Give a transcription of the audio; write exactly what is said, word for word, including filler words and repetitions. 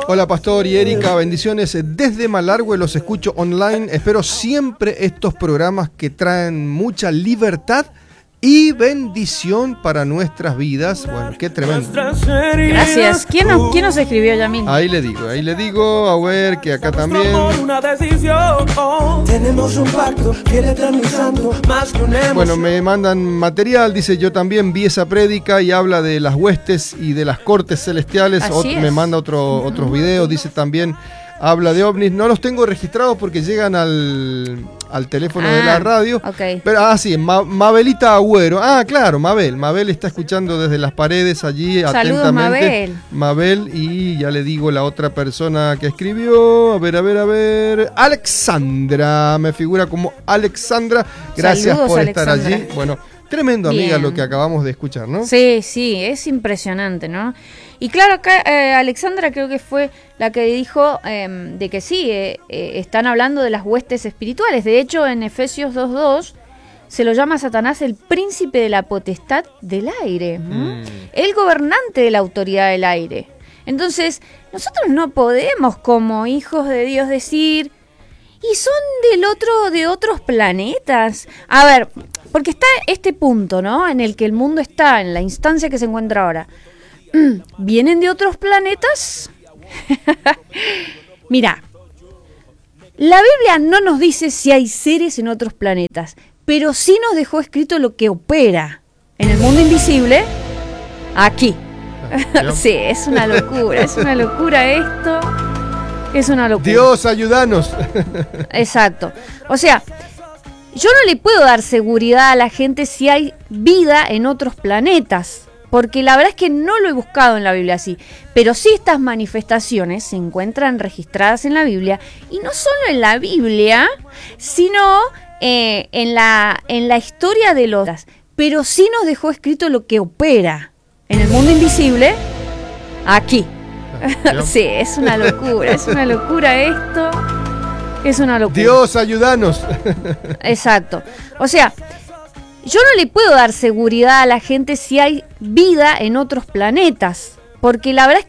Hola Pastor y Erika, bendiciones desde Malargüe, los escucho online. Espero siempre estos programas que traen mucha libertad y bendición para nuestras vidas. Bueno, qué tremendo. Gracias. ¿Quién nos, quién nos escribió, Yamín? Ahí le digo, ahí le digo, a ver, que acá también. Tenemos un pacto que le transmitando más que un emoción. Bueno, me mandan material, dice, yo también vi esa prédica y habla de las huestes y de las cortes celestiales. Así Ot- es. me manda otro, otros videos, dice también, habla de ovnis. No los tengo registrados porque llegan al, al teléfono Ah, de la radio. ok. Pero, ah, sí, Ma- Mabelita Agüero. Ah, claro, Mabel. Mabel está escuchando desde las paredes allí Saludos, atentamente. Mabel. Mabel, y ya le digo la otra persona que escribió. A ver, a ver, a ver. Alexandra, me figura como Alexandra. Gracias Saludos, por estar Alexandra. allí. Bueno, tremendo, amiga, Bien. lo que acabamos de escuchar, ¿no? Sí, sí, es impresionante, ¿no? Y claro, acá eh, Alexandra creo que fue la que dijo eh, de que sí, eh, eh, están hablando de las huestes espirituales. De hecho, en Efesios dos dos se lo llama a Satanás el príncipe de la potestad del aire, ¿m? Mm. El gobernante de la autoridad del aire. Entonces, nosotros no podemos como hijos de Dios decir, y son del otro, de otros planetas. A ver, porque está este punto, ¿no? En el que el mundo está, en la instancia que se encuentra ahora. ¿Vienen de otros planetas? Mira, la Biblia no nos dice si hay seres en otros planetas, pero sí nos dejó escrito lo que opera en el mundo invisible aquí. Sí, es una locura, es una locura esto. Es una locura. Dios, ayúdanos. Exacto. O sea, yo no le puedo dar seguridad a la gente si hay vida en otros planetas, porque la verdad es que no lo he buscado en la Biblia así. Pero sí estas manifestaciones se encuentran registradas en la Biblia, y no solo en la Biblia, sino eh, en la, en la historia de los... Pero sí nos dejó escrito lo que opera en el mundo invisible aquí. Sí, es una locura, es una locura esto. Es una locura. Dios, ayúdanos. Exacto. O sea, yo no le puedo dar seguridad a la gente si hay vida en otros planetas, porque la verdad es que